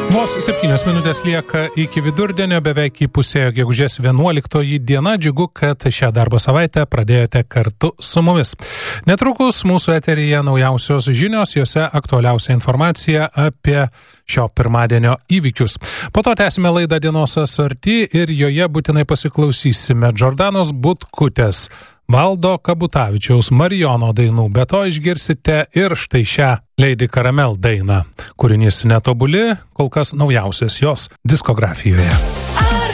Vos 7 minutės lieka iki vidurdienio, beveik įpusėjo gegužės 11 diena. Džiugu, kad šią darbo savaitę pradėjote kartu su mumis. Netrukus mūsų eteryje naujausios žinios, jose aktualiausia informacija apie šio pirmadienio įvykius. Po to tęsime laidą Dienos asorti ir joje būtinai pasiklausysime Džordanos Butkutės, Valdo Kabutavičiaus, Marijono dainų, be to išgirsite ir štai šią Lady Caramel dainą. Kūrinys netobuli, kol kas naujausias jos diskografijoje.